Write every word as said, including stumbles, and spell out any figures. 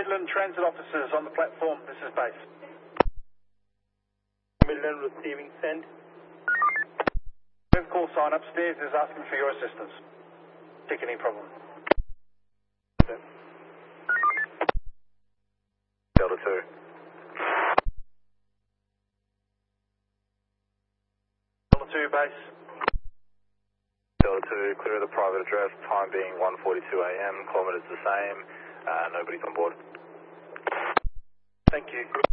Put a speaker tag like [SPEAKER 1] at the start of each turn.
[SPEAKER 1] Midland Transit officers on the platform. This is base.
[SPEAKER 2] Midland receiving send.
[SPEAKER 1] We have a call sign upstairs is asking for your assistance. Ticketing problem.
[SPEAKER 3] Delta two.
[SPEAKER 1] Delta two base.
[SPEAKER 3] Delta two, clear of the private address, time being one forty-two a m, kilometres the same, uh, nobody's on board.
[SPEAKER 1] Thank you.